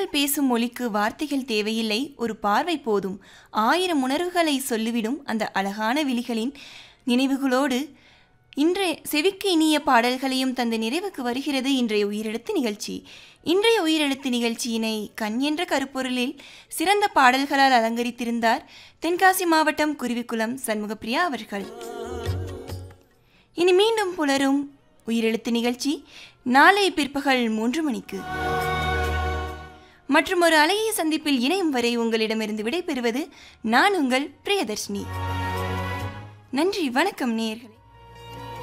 கண்கள் பேசும் மொழிக்கு வார்த்தைகள் தேவையில்லை, ஒரு பார்வை போதும். 1000 உணர்வுகளை சொல்லிவிடும் அந்த அழகான விழிகளின் நினைவுகளோடு இன்றைய செவிக்கு இனிய பாடல்களையும் தந்து நிறைவுக்கு வருகிறது இன்றைய உயிரெழுத்து நிகழ்ச்சி. இன்றைய உயிரெழுத்து நிகழ்ச்சியினை கண் என்ற கருப்பொருளில் சிறந்த பாடல்களால் அலங்கரித்திருந்தார் தென்காசி மாவட்டம் குருவிக்குளம் சண்முகப்பிரியா அவர்கள். இனி மீண்டும் புலரும் உயிரெழுத்து நிகழ்ச்சி நாளை பிற்பகல் 3 மணிக்கு. மற்றும் ஒரு அழகிய சந்திப்பில் இணையும் வரை உங்களிடமிருந்து விடைபெறுவது நான் உங்கள் பிரியதர்ஷினி. நன்றி, வணக்கம் நேயர்களே.